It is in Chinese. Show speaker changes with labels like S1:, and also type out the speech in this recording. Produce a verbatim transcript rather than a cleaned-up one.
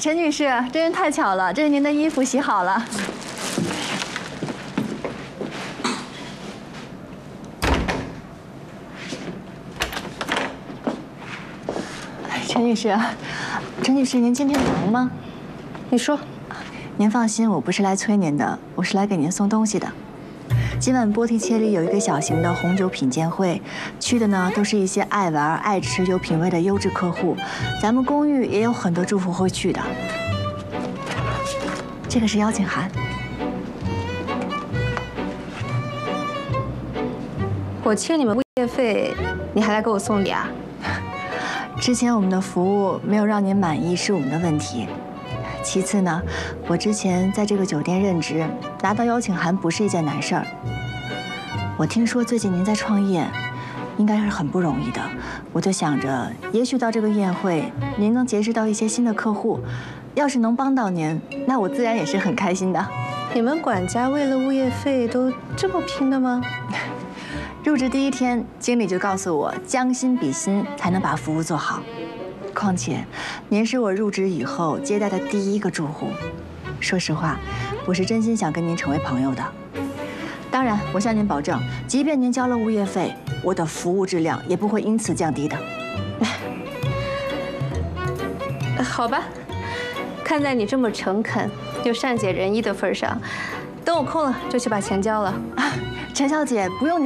S1: 陈女士，真是太巧了，这是您的衣服洗好了。陈女士，陈女士，您今天忙吗？
S2: 你说。
S1: 您放心，我不是来催您的，我是来给您送东西的。今晚波提切利有一个小型的红酒品鉴会，去的呢都是一些爱玩、爱吃、有品味的优质客户。咱们公寓也有很多住户会去的。这个是邀请函。
S2: 我欠你们物业费，你还来给我送礼啊？
S1: 之前我们的服务没有让您满意是我们的问题。其次呢，我之前在这个酒店任职，拿到邀请函不是一件难事儿。我听说最近您在创业，应该是很不容易的。我就想着，也许到这个宴会，您能结识到一些新的客户。要是能帮到您，那我自然也是很开心的。
S2: 你们管家为了物业费都这么拼的吗？
S1: 入职第一天，经理就告诉我，将心比心才能把服务做好。况且，您是我入职以后接待的第一个住户。说实话，我是真心想跟您成为朋友的。当然，我向您保证，即便您交了物业费，我的服务质量也不会因此降低的。
S2: 好吧，看在你这么诚恳又善解人意的份上，等我空了就去把钱交了。
S1: 陈小姐，不用您。